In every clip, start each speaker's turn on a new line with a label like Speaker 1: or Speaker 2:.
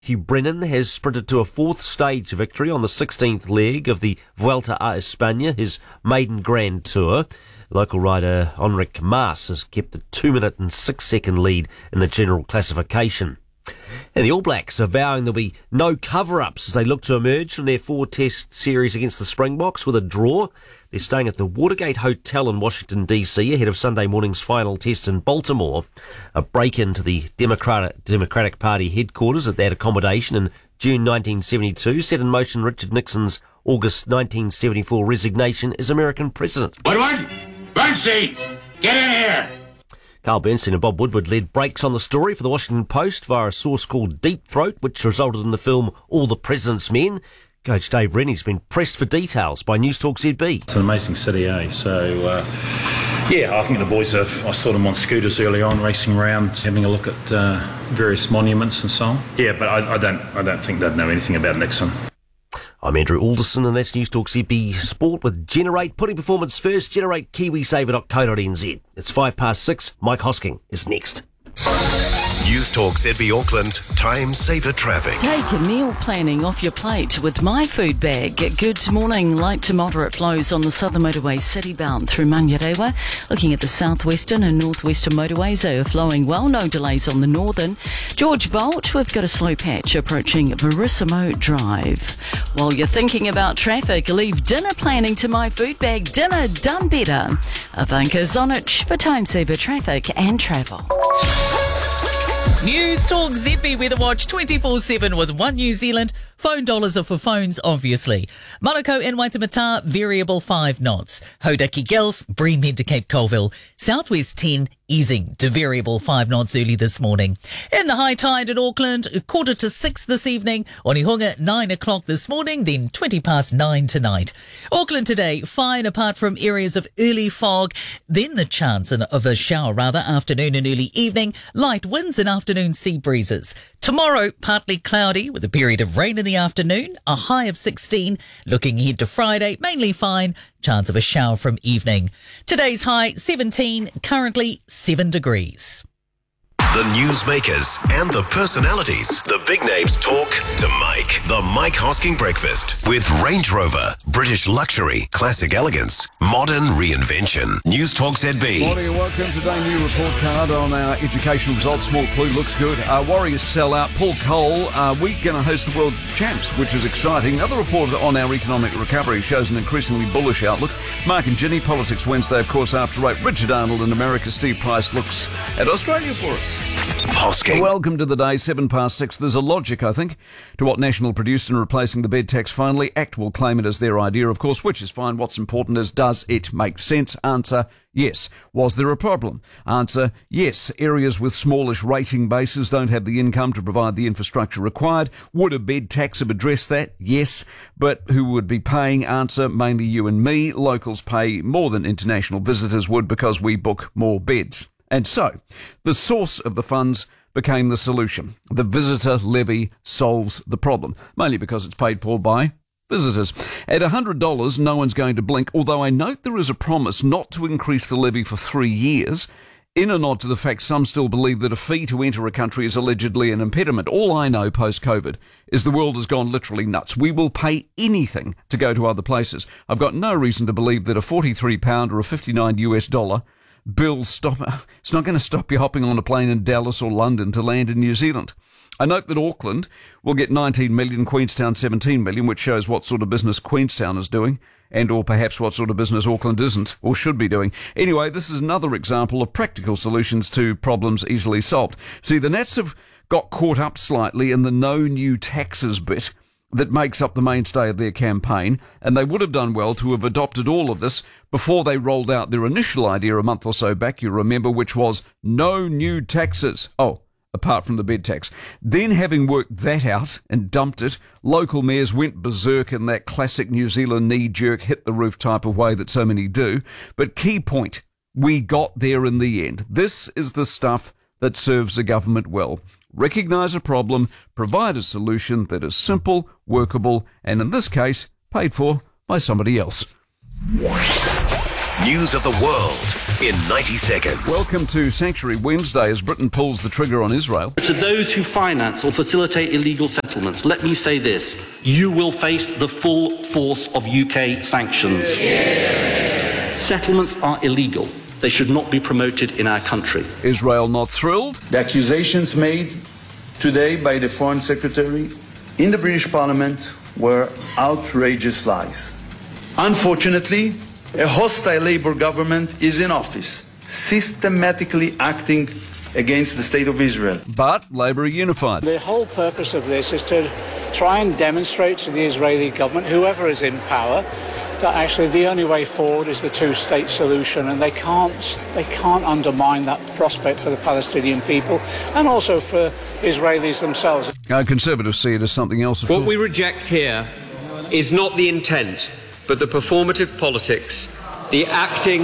Speaker 1: Matthew Brennan has sprinted to a fourth stage victory on the 16th leg of the Vuelta a España, his maiden Grand Tour. Local rider Enric Mas has kept a 2-minute and 6-second lead in the general classification. And the All Blacks are vowing there'll be no cover-ups as they look to emerge from their 4-test series against the Springboks with a draw. They're staying at the Watergate Hotel in Washington, D.C. ahead of Sunday morning's final test in Baltimore. A break into the Democratic Party headquarters at that accommodation in June 1972 set in motion Richard Nixon's August 1974 resignation as American president.
Speaker 2: Woodward! Bernstein! Get in here!
Speaker 1: Carl Bernstein and Bob Woodward led breaks on the story for the Washington Post via a source called Deep Throat, which resulted in the film All the President's Men. Coach Dave Rennie's been pressed for details by News Talk ZB.
Speaker 3: It's an amazing city, eh? So, I think the boys I saw them on scooters early on, racing around, having a look at various monuments and so on. Yeah, but I don't think they'd know anything about Nixon.
Speaker 1: I'm Andrew Alderson, and that's News Talk ZB Sport with Generate, putting performance first. Generate KiwiSaver.co.nz. It's 6:05. Mike Hosking is next.
Speaker 4: News Talk ZB Auckland, time saver traffic.
Speaker 5: Take meal planning off your plate with My Food Bag. Good morning. Light to moderate flows on the Southern Motorway citybound through Mangarewa. Looking at the southwestern and northwestern motorways, they are flowing well. No delays on the northern. George Bolt, we've got a slow patch approaching Verissimo Drive. While you're thinking about traffic, leave dinner planning to My Food Bag. Dinner done better. Ivanka Zonich for time saver traffic and travel.
Speaker 6: News Talk ZB Weather Watch 24/7 with One New Zealand. Phone dollars are for phones, obviously. Manukau and Waitemata, variable 5 knots. Hodaki Gulf, Breamhead to Cape Colville. Southwest 10, easing to variable 5 knots early this morning. And the high tide at Auckland, 5:45 this evening. Onehunga, 9 o'clock this morning, then 9:20 tonight. Auckland today, fine apart from areas of early fog, then the chance of a shower afternoon and early evening. Light winds and afternoon sea breezes. Tomorrow, partly cloudy with a period of rain in the afternoon, a high of 16. Looking ahead to Friday, mainly fine, chance of a shower from evening. Today's high, 17, currently 7 degrees.
Speaker 4: The newsmakers and the personalities. The big names talk to Mike. The Mike Hosking Breakfast with Range Rover. British luxury, classic elegance, modern reinvention. News Talk ZB.
Speaker 7: Morning and welcome. Today, new report card on our education results. Small clue looks good. Warriors sell out. Paul Cole, we're going to host the World Champs, which is exciting. Another report on our economic recovery shows an increasingly bullish outlook. Mark and Ginny, Politics Wednesday, of course, after 8. Richard Arnold in America. Steve Price looks at Australia for us.
Speaker 4: Hosking.
Speaker 7: Welcome to the day, 6:07. There's a logic, I think, to what National produced in replacing the bed tax finally. ACT will claim it as their idea, of course, which is fine. What's important is, does it make sense? Answer, yes. Was there a problem? Answer, yes. Areas with smallish rating bases don't have the income to provide the infrastructure required. Would a bed tax have addressed that? Yes. But who would be paying? Answer, mainly you and me. Locals pay more than international visitors would because we book more beds. And so, the source of the funds became the solution. The visitor levy solves the problem, mainly because it's paid for by visitors. At $100, no one's going to blink, although I note there is a promise not to increase the levy for 3 years, in a nod to the fact some still believe that a fee to enter a country is allegedly an impediment. All I know post-COVID is the world has gone literally nuts. We will pay anything to go to other places. I've got no reason to believe that a £43 or a $59 bill it's not going to stop you hopping on a plane in Dallas or London to land in New Zealand. I note that Auckland will get 19 million, Queenstown 17 million, which shows what sort of business Queenstown is doing, and or perhaps what sort of business Auckland isn't or should be doing. Anyway, this is another example of practical solutions to problems easily solved. See, the Nats have got caught up slightly in the no new taxes bit that makes up the mainstay of their campaign, and they would have done well to have adopted all of this before they rolled out their initial idea a month or so back, you remember, which was no new taxes. Oh, apart from the bed tax. Then, having worked that out and dumped it, local mayors went berserk in that classic New Zealand knee-jerk, hit-the-roof type of way that so many do. But key point, we got there in the end. This is the stuff that serves the government well. Recognise a problem, provide a solution that is simple, workable, and in this case, paid for by somebody else.
Speaker 4: News of the world in 90 seconds.
Speaker 7: Welcome to Sanctuary Wednesday as Britain pulls the trigger on Israel.
Speaker 8: To those who finance or facilitate illegal settlements, let me say this. You will face the full force of UK sanctions. Yeah. Settlements are illegal. They should not be promoted in our country.
Speaker 7: Israel not thrilled.
Speaker 9: The accusations made today by the Foreign Secretary in the British Parliament were outrageous lies. Unfortunately, a hostile Labour government is in office, systematically acting against the State of Israel.
Speaker 7: But Labour are unified.
Speaker 10: The whole purpose of this is to try and demonstrate to the Israeli government, whoever is in power, that actually the only way forward is the two-state solution, and they can't undermine that prospect for the Palestinian people and also for Israelis themselves.
Speaker 7: Conservatives see it as something else.
Speaker 11: What we reject here is not the intent, but the performative politics, the acting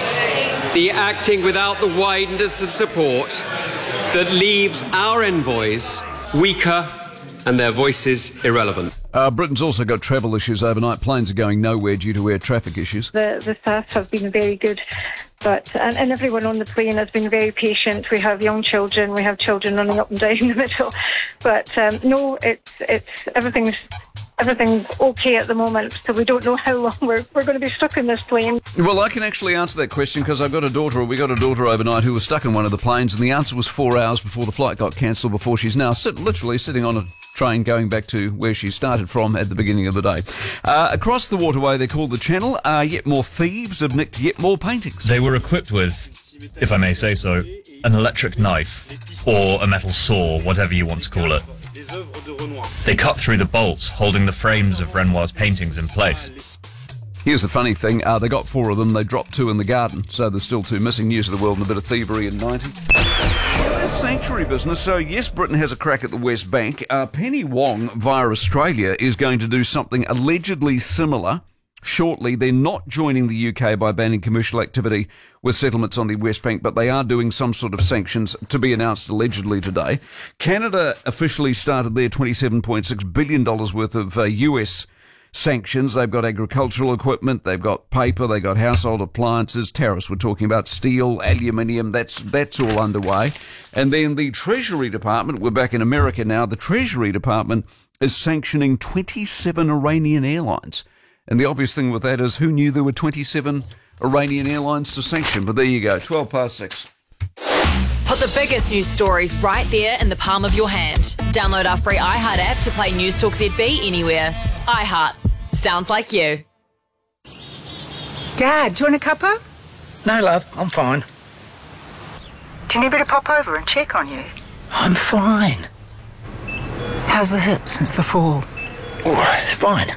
Speaker 11: without the wideness of support that leaves our envoys weaker and their voices irrelevant.
Speaker 7: Britain's also got travel issues overnight. Planes are going nowhere due to air traffic issues.
Speaker 12: The staff have been very good, and everyone on the plane has been very patient. We have young children, we have children running up and down the middle. But no, it's everything's okay at the moment, so we don't know how long we're going to be stuck in this plane.
Speaker 7: Well, I can actually answer that question because we got a daughter overnight who was stuck in one of the planes, and the answer was 4 hours before the flight got cancelled, before she's now literally sitting on a train going back to where she started from at the beginning of the day. Across the waterway they call the Channel, yet more thieves have nicked yet more paintings.
Speaker 13: They were equipped with, if I may say so, an electric knife or a metal saw, whatever you want to call it. They cut through the bolts holding the frames of Renoir's paintings in place.
Speaker 7: Here's the funny thing, they got 4 of them, they dropped 2 in the garden, so there's still 2 missing. News of the world and a bit of thievery in 90. This sanctuary business, so yes, Britain has a crack at the West Bank. Penny Wong, via Australia, is going to do something allegedly similar shortly. They're not joining the UK by banning commercial activity with settlements on the West Bank, but they are doing some sort of sanctions to be announced allegedly today. Canada officially started their $27.6 billion worth of US sanctions. They've got agricultural equipment, they've got paper, they've got household appliances, tariffs we're talking about, steel, aluminium, that's all underway. And then the Treasury Department, we're back in America now, the Treasury Department is sanctioning 27 Iranian airlines. And the obvious thing with that is, who knew there were 27 Iranian airlines to sanction? But there you go, 6:12.
Speaker 14: Put the biggest news stories right there in the palm of your hand. Download our free iHeart app to play News Talk ZB anywhere. iHeart. Sounds like you.
Speaker 15: Dad, do you want a cuppa?
Speaker 10: No, love, I'm fine.
Speaker 15: Do you need me to pop over and check on you?
Speaker 10: I'm fine.
Speaker 15: How's the hip since the fall?
Speaker 10: Oh, it's fine.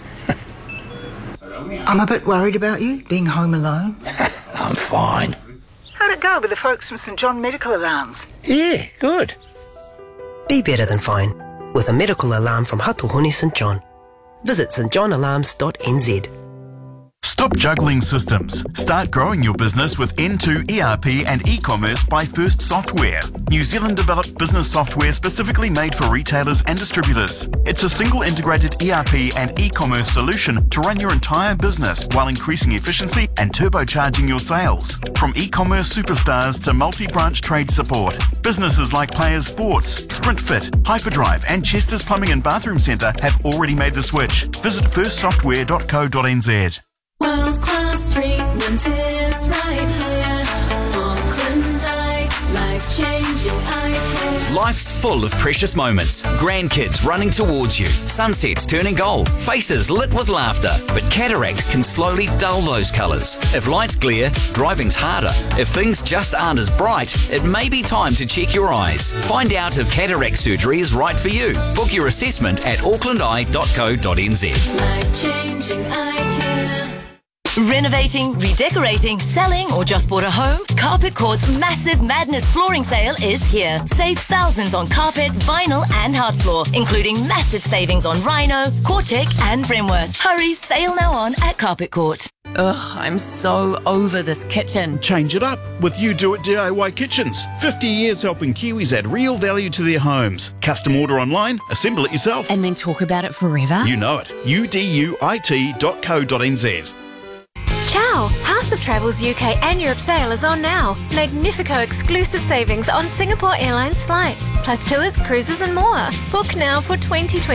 Speaker 15: I'm a bit worried about you, being home alone.
Speaker 10: I'm fine.
Speaker 15: How'd it go with the folks from St John Medical Alarms?
Speaker 10: Yeah, good.
Speaker 16: Be better than fine with a medical alarm from Hatuhuni St John. Visit stjohnalarms.nz.
Speaker 17: Stop juggling systems. Start growing your business with N2 ERP and e-commerce by First Software. New Zealand developed business software specifically made for retailers and distributors. It's a single integrated ERP and e-commerce solution to run your entire business while increasing efficiency and turbocharging your sales. From e-commerce superstars to multi-branch trade support, businesses like Players Sports, SprintFit, Hyperdrive and Chester's Plumbing and Bathroom Centre have already made the switch. Visit firstsoftware.co.nz.
Speaker 18: World-class treatment is right here. Auckland Eye, life-changing eye care.
Speaker 19: Life's full of precious moments. Grandkids running towards you, sunsets turning gold, faces lit with laughter. But cataracts can slowly dull those colours. If lights glare, driving's harder. If things just aren't as bright, it may be time to check your eyes. Find out if cataract surgery is right for you. Book your assessment at aucklandeye.co.nz.
Speaker 18: Life-changing eye care.
Speaker 14: Renovating, redecorating, selling, or just bought a home? Carpet Court's Massive Madness Flooring Sale is here. Save thousands on carpet, vinyl, and hard floor, including massive savings on Rhino, Cortec, and Bremworth. Hurry, sale now on at Carpet Court.
Speaker 20: Ugh, I'm so over this kitchen.
Speaker 17: Change it up with You Do It DIY Kitchens. 50 years helping Kiwis add real value to their homes. Custom order online, assemble it yourself.
Speaker 20: And then talk about it forever?
Speaker 17: You know it. uduit.co.nz.
Speaker 21: Ciao! now. House of Travel's UK and Europe sale is on now. Magnifico exclusive savings on Singapore Airlines flights, plus tours, cruises and more. Book now for 2020.